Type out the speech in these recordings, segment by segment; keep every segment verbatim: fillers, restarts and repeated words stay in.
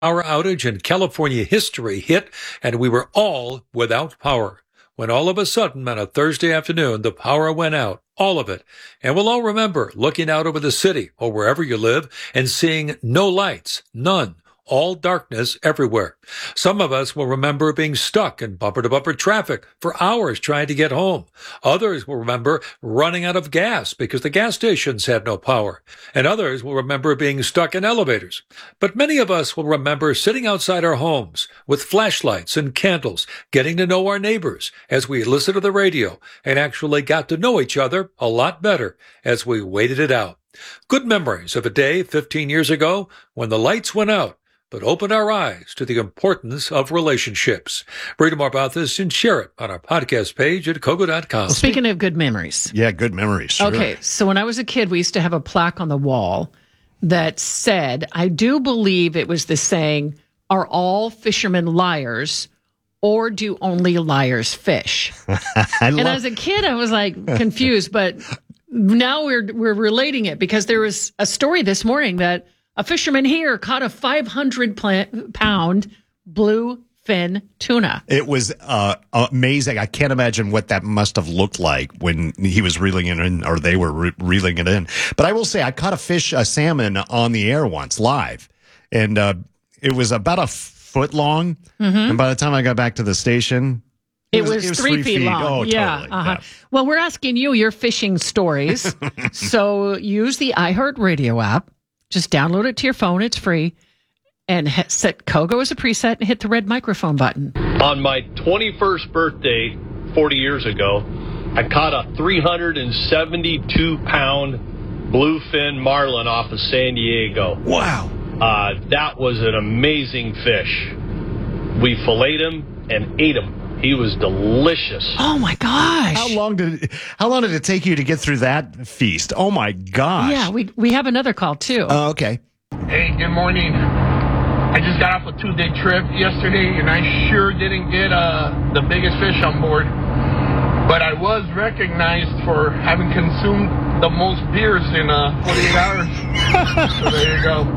Power outage in California history hit, and we were all without power. When all of a sudden, on a Thursday afternoon, the power went out, all of it. And we'll all remember looking out over the city or wherever you live and seeing no lights, none. All darkness everywhere. Some of us will remember being stuck in bumper-to-bumper traffic for hours trying to get home. Others will remember running out of gas because the gas stations had no power. And others will remember being stuck in elevators. But many of us will remember sitting outside our homes with flashlights and candles, getting to know our neighbors as we listened to the radio and actually got to know each other a lot better as we waited it out. Good memories of a day fifteen years ago when the lights went out, but open our eyes to the importance of relationships. Read more about this and share it on our podcast page at kogo dot com. Well, speaking of good memories. Yeah, good memories. Sure. Okay, so when I was a kid, we used to have a plaque on the wall that said, I do believe it was the saying, are all fishermen liars, or do only liars fish? and love- as a kid, I was like confused, but now we're we're relating it because there was a story this morning that a fisherman here caught a five hundred pound bluefin tuna. It was uh, amazing. I can't imagine what that must have looked like when he was reeling it in, or they were re- reeling it in. But I will say, I caught a fish, a salmon, on the air once, live. And uh, it was about a foot long. Mm-hmm. And by the time I got back to the station, It, it, was, was, it was three, three feet, feet long. Oh, yeah, totally. uh-huh. Yeah. Well, we're asking you your fishing stories. So use the iHeartRadio app. Just download it to your phone. It's free. And ha- set Kogo as a preset and hit the red microphone button. On my twenty-first birthday, forty years ago, I caught a three hundred seventy-two pound bluefin marlin off of San Diego. Wow. Uh, that was an amazing fish. We filleted him and ate him. He was delicious. Oh my gosh! How long did it, how long did it take you to get through that feast? Oh my gosh! Yeah, we we have another call too. Oh, okay. Hey, good morning. I just got off a two-day trip yesterday, and I sure didn't get uh, the biggest fish on board. But I was recognized for having consumed the most beers in uh, forty-eight hours. So there you go.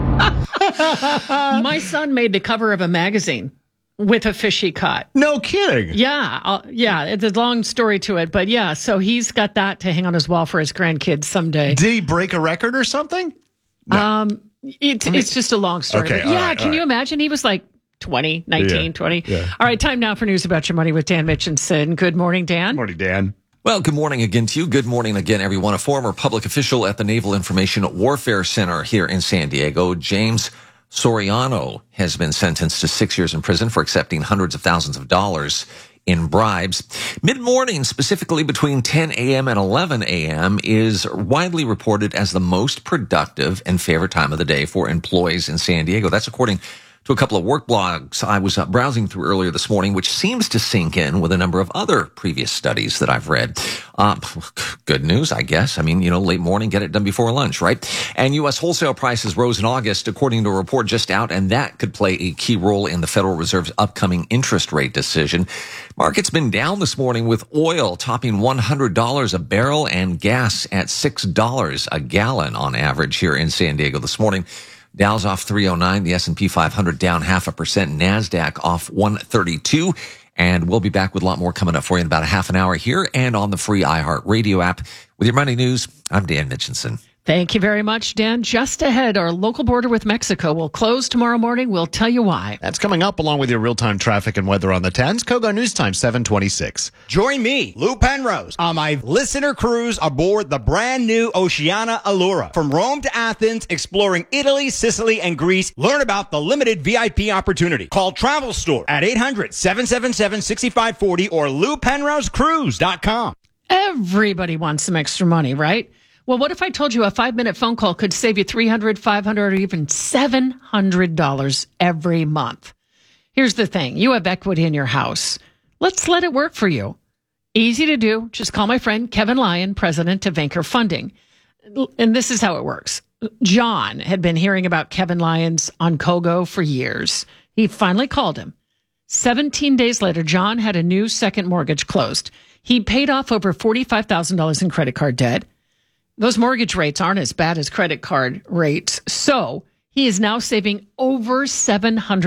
My son made the cover of a magazine with a fish he caught. No kidding. Yeah. Uh, yeah. It's a long story to it. But yeah, so he's got that to hang on his wall for his grandkids someday. Did he break a record or something? No. Um, it, I mean, it's just a long story. Okay, but yeah. right, Can you right. imagine? He was like twenty, nineteen, yeah, twenty. Yeah. All right. Time now for News About Your Money with Dan Mitchinson. Good morning, Dan. Good morning, Dan. Well, good morning again to you. Good morning again, everyone. A former public official at the Naval Information Warfare Center here in San Diego, James Soriano, has been sentenced to six years in prison for accepting hundreds of thousands of dollars in bribes. Mid-morning, specifically between ten a.m. and eleven a.m., is widely reported as the most productive and favorite time of the day for employees in San Diego. That's according to a couple of work blogs I was uh, browsing through earlier this morning, which seems to sink in with a number of other previous studies that I've read. Uh, good news, I guess. I mean, you know, late morning, get it done before lunch, right? And U S wholesale prices rose in August, according to a report just out, and that could play a key role in the Federal Reserve's upcoming interest rate decision. Market's been down this morning with oil topping one hundred dollars a barrel and gas at six dollars a gallon on average here in San Diego this morning. Dow's off three oh nine, the S and P five hundred down half a percent, NASDAQ off one thirty-two. And we'll be back with a lot more coming up for you in about a half an hour here and on the free iHeartRadio app. With your money news, I'm Dan Mitchinson. Thank you very much, Dan. Just ahead, our local border with Mexico will close tomorrow morning. We'll tell you why. That's coming up along with your real-time traffic and weather on the tens. Kogo News Time, seven twenty-six. Join me, Lou Penrose, on my listener cruise aboard the brand new Oceania Allura. From Rome to Athens, exploring Italy, Sicily, and Greece. Learn about the limited V I P opportunity. Call Travel Store at eight hundred, seven seven seven, six five four zero or lou penrose cruise dot com. Everybody wants some extra money, right? Well, what if I told you a five-minute phone call could save you three hundred dollars, five hundred dollars, or even seven hundred dollars every month? Here's the thing. You have equity in your house. Let's let it work for you. Easy to do. Just call my friend Kevin Lyon, president of Vanker Funding. And this is how it works. John had been hearing about Kevin Lyons on Kogo for years. He finally called him. seventeen days later, John had a new second mortgage closed. He paid off over forty-five thousand dollars in credit card debt. Those mortgage rates aren't as bad as credit card rates. So He is now saving over seven hundred